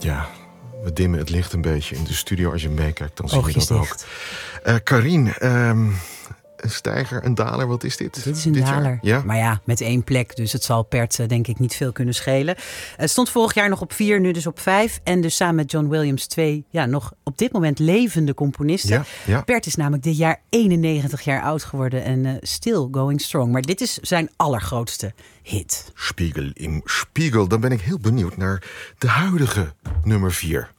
Ja, we dimmen het licht een beetje in de studio. Als je meekijkt, dan zie je dat dicht. ook. Carien, een stijger, een daler, wat is dit? Dit is een dit daler. Jaar? Ja? Maar ja, met 1 plek. Dus het zal Pert denk ik niet veel kunnen schelen. Het stond vorig jaar nog op 4, nu dus op 5. En dus samen met John Williams 2, nog op dit moment levende componisten. Ja. Pert is namelijk dit jaar 91 jaar oud geworden en still going strong. Maar dit is zijn allergrootste hit. Spiegel im Spiegel. Dan ben ik heel benieuwd naar de huidige nummer 4.